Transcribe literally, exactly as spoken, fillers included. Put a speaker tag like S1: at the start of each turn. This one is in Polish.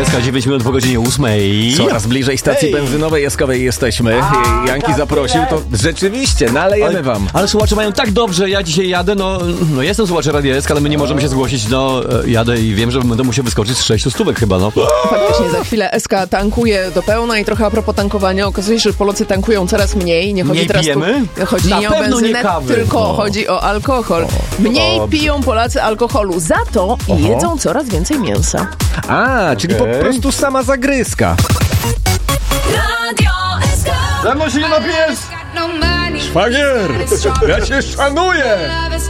S1: S K, dziewięć minut po godzinie ósmej.
S2: Coraz bliżej stacji
S1: Ej.
S2: benzynowej Eskowej jesteśmy.
S1: A,
S2: Janki
S1: tak,
S2: zaprosił,
S1: tyle.
S2: to rzeczywiście nalejemy
S1: Ale,
S2: wam.
S1: ale słuchacze mają tak dobrze, ja dzisiaj jadę, no, no jestem słuchaczem Radia S K, ale my nie możemy się zgłosić, no e, jadę i wiem, że będę musiał wyskoczyć z sześciu stówek chyba, no.
S3: Faktycznie za chwilę S K tankuje do pełna i trochę a propos tankowania, okazuje się, że Polacy tankują coraz mniej. Nie chodzi
S1: Mniej
S3: teraz
S1: pijemy?
S3: Tu, chodzi
S1: Na
S3: nie o
S1: pewno nie
S3: benzynę,
S1: kawy.
S3: tylko
S1: O.
S3: chodzi o alkohol. Mniej
S1: dobrze.
S3: piją Polacy alkoholu, za to jedzą coraz więcej mięsa.
S2: A, czyli po
S1: Okej.
S2: prostu sama zagryzka.
S4: Radio S K.
S1: Ze mną się nie napijesz!
S4: No money.
S2: Szwagier, ja cię szanuję!
S4: Love is